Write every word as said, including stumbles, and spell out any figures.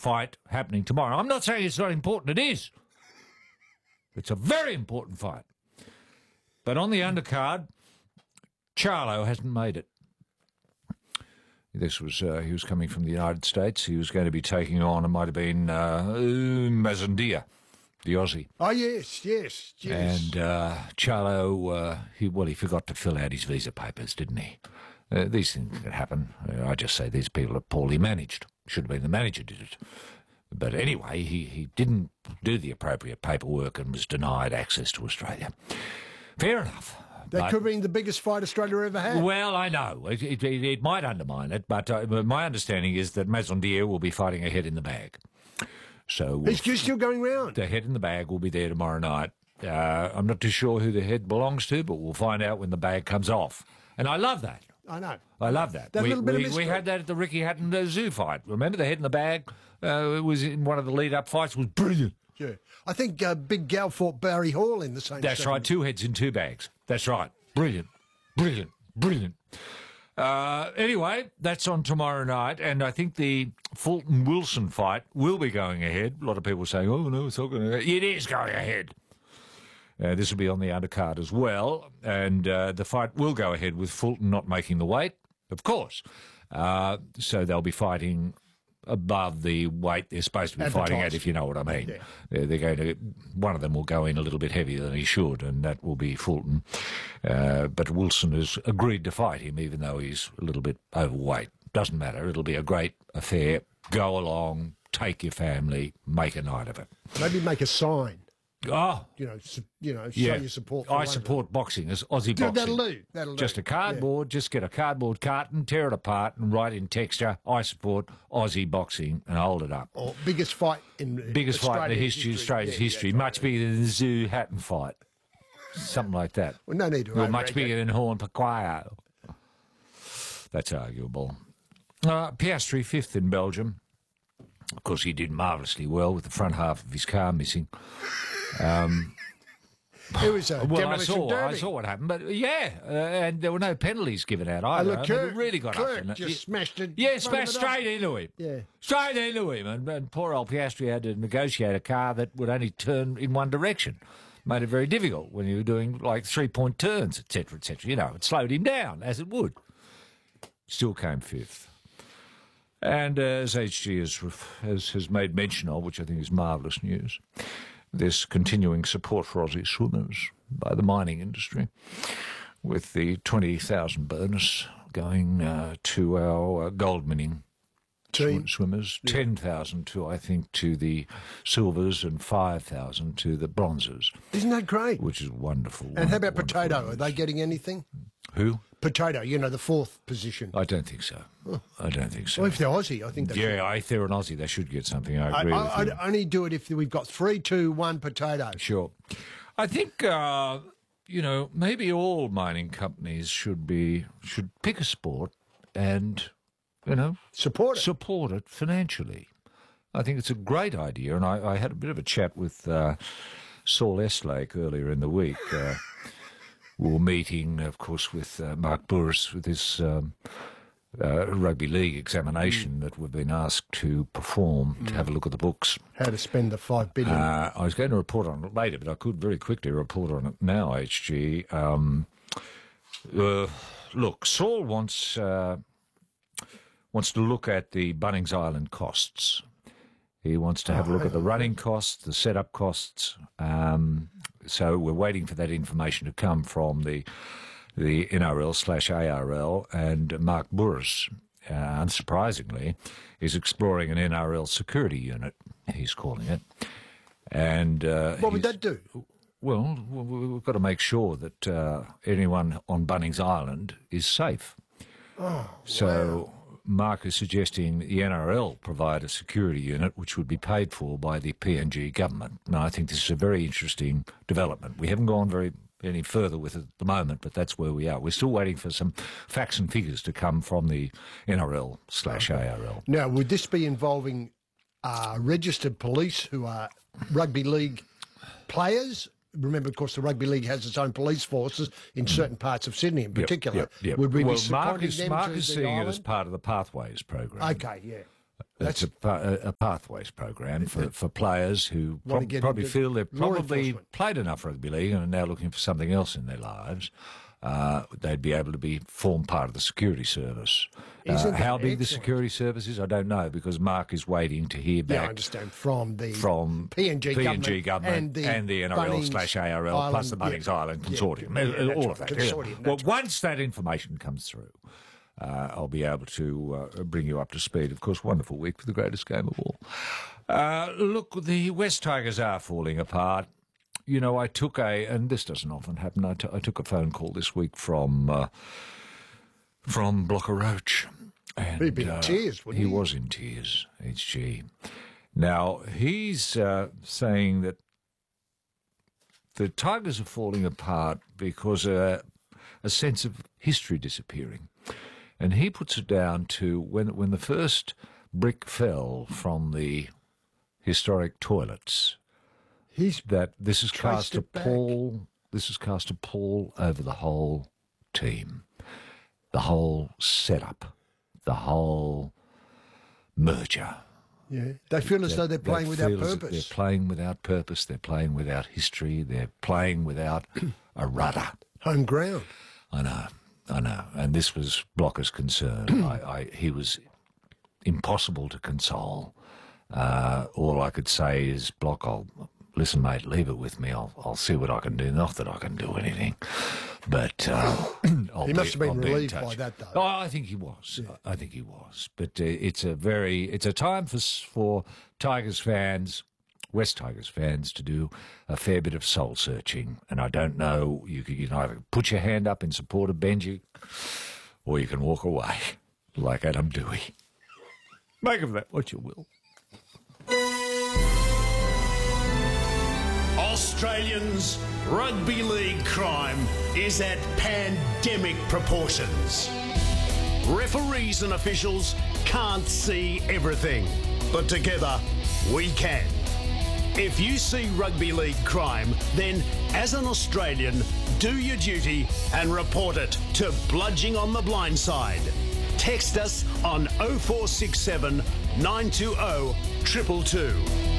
fight happening tomorrow. I'm not saying it's not important. It is. It's a very important fight. But on the undercard, Charlo hasn't made it. This was, uh, he was coming from the United States. He was going to be taking on, it might have been uh, Mazandia, the Aussie. Oh, yes, yes, yes. And uh, Charlo, uh, he, well, he forgot to fill out his visa papers, didn't he? Uh, these things can happen. Uh, I just say these people are poorly managed. Should have been the manager did it. But anyway, he, he didn't do the appropriate paperwork and was denied access to Australia. Fair enough. That but, could have been the biggest fight Australia ever had. Well, I know. It, it, it might undermine it, but uh, my understanding is that Mazandia will be fighting a head in the bag. So we'll, He's still going round. The head in the bag will be there tomorrow night. Uh, I'm not too sure who the head belongs to, but we'll find out when the bag comes off. And I love that. I know. I love that. That we, little bit of we, mystery. we had that at the Ricky Hatton uh, Zoo fight. Remember the head in the bag? Uh, it was in one of the lead-up fights. It was brilliant. Yeah. I think uh, Big Gal fought Barry Hall in the same That's segment. right. Two heads in two bags. That's right. Brilliant. Brilliant. Brilliant. Uh, anyway, that's on tomorrow night, and I think the Fulton-Wilson fight will be going ahead. A lot of people saying, oh, no, it's not going to go. It is going ahead. Uh, this will be on the undercard as well, and uh, the fight will go ahead with Fulton not making the weight, of course. Uh, so they'll be fighting above the weight they're supposed to be fighting at, if you know what I mean. Yeah. They're, they're going to. One of them will go in a little bit heavier than he should, and that will be Fulton. Uh, but Wilson has agreed to fight him, even though he's a little bit overweight. Doesn't matter. It'll be a great affair. Go along, take your family, make a night of it. Maybe make a sign. Oh, you know, su- you know, show yeah. your support. For I one support boxing as Aussie Dude, boxing. that'll do. That'll just do. a cardboard. Yeah. Just get a cardboard carton, tear it apart, and write in texture, "I support Aussie boxing," and hold it up. Or biggest fight in biggest Australia fight in the history, history. Australia's yeah, history, yeah, much right. bigger than the Zoo Hatton fight, something like that. Well, no need to. Or much bigger than Horn Paquayo. That's arguable. Uh, Piastri fifth in Belgium. Of course, he did marvellously well with the front half of his car missing. Um, It was a well, I demolition saw, derby. I saw what happened, but yeah, uh, and there were no penalties given out either. Oh, look, Kirk, I mean, it really got Kirk up in it. just smashed it. Yeah, smashed straight into him. Yeah, straight into him, and, and poor old Piastri had to negotiate a car that would only turn in one direction. Made it very difficult when you were doing like three-point turns, et cetera, et cetera. You know, it slowed him down as it would. Still came fifth. And uh, as H G has, has has made mention of, which I think is marvellous news, this continuing support for Aussie swimmers by the mining industry, with the twenty thousand bonus going uh, to our uh, gold minning Team. sw- swimmers, Yeah. ten thousand to, I think, to the silvers and five thousand to the bronzes. Isn't that great? Which is wonderful. And how about wonderful Potato? news. Are they getting anything? Who? Potato, you know, the fourth position. I don't think so. Oh. I don't think so. Well, if they're Aussie, I think they should. Yeah, if they're an Aussie, they should get something. I I, agree I, with I'd you. only do it if we've got three, two, one Potato. Sure. I think, uh, you know, maybe all mining companies should be should pick a sport and, you know, support it. Support it financially. I think it's a great idea, and I, I had a bit of a chat with uh, Saul Estlake earlier in the week. Uh, we were meeting, of course, with uh, Mark Burris with his um, uh, rugby league examination mm. that we've been asked to perform, mm. to have a look at the books. How to spend the five billion. Uh, I was going to report on it later, but I could very quickly report on it now, H G. Um, uh, look, Saul wants... Uh, wants to look at the Bunnings Island costs. He wants to have oh, a look at the running costs, the setup costs. Um, so we're waiting for that information to come from the the N R L slash A R L, and Mark Burris, uh, unsurprisingly, is exploring an N R L security unit, he's calling it. And uh, what would that do? Well, we've got to make sure that uh, anyone on Bunnings Island is safe. Oh, so... Wow. Mark is suggesting the N R L provide a security unit which would be paid for by the P N G government. Now, I think this is a very interesting development. We haven't gone very any further with it at the moment, but that's where we are. We're still waiting for some facts and figures to come from the N R L slash A R L. Now, would this be involving uh, registered police who are rugby league players? Remember, of course, the rugby league has its own police forces in certain parts of Sydney, in particular. Yep, yep, yep. Would we well, be Mark seconding is, them Mark to is the seeing island? it as part of the Pathways program. Okay, yeah. That's a, pa- a pathways program for, for players who Wanna prob- get probably into feel they've law probably enforcement. played enough rugby league and are now looking for something else in their lives. Uh, they'd be able to be form part of the security service. Uh, Isn't that how big the excellent? security service is, I don't know, because Mark is waiting to hear Yeah, I back understand. From the from P N G P N G government government and the and the N R L Bunnings slash A R L plus the Island, Bunnings yeah. Island Yeah, Consortium, yeah, Uh, that's all right, of that. consortium, yeah. that's Well, once that information comes through, uh, I'll be able to uh, bring you up to speed. Of course, wonderful week for the greatest game of all. Uh, look, the West Tigers are falling apart. You know, I took a, and this doesn't often happen, I, t- I took a phone call this week from uh, from Blocker Roach. And, He'd be in uh, tears, wouldn't he? he? was in tears, H G. Now, he's uh, saying that the Tigers are falling apart because uh, a sense of history disappearing. And he puts it down to when when the first brick fell from the historic toilets, He's that this has Traced cast a it back. pall. This has cast a pall over the whole team, the whole setup, the whole merger. yeah. They feel as though they're They playing without feel as if purpose. They're playing without purpose. They're playing without history. They're playing without a rudder. Home ground. I know, I know. And this was Blocker's concern. I, I, he was impossible to console. Uh, all I could say is, Block, I'll listen, mate. Leave it with me. I'll, I'll see what I can do. Not that I can do anything, but uh, I'll He be- must have been I'll be in relieved touch. by that, though. Oh, I think he was. I think he was. But uh, it's a very, it's a time for s- for Tigers fans, West Tigers fans, to do a fair bit of soul searching. And I don't know. You can, you can either put your hand up in support of Benji, or you can walk away like Adam Dewey. Make of that what you will. Australians, rugby league crime is at pandemic proportions. Referees and officials can't see everything, but together we can. If you see rugby league crime, then as an Australian, do your duty and report it to Bludging on the Blindside. Text us on oh four six seven, nine two oh, two two two.